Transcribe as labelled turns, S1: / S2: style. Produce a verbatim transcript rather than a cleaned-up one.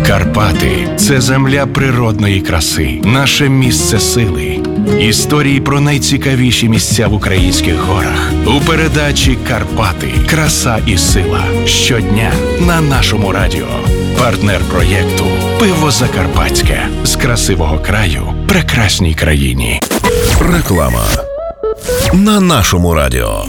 S1: Карпати – це земля природної краси, наше місце сили. Історії про найцікавіші місця в українських горах. У передачі «Карпати. Краса і сила». Щодня на нашому радіо. Партнер проєкту «Пиво Закарпатське». З красивого краю прекрасній країні.
S2: Реклама на нашому радіо.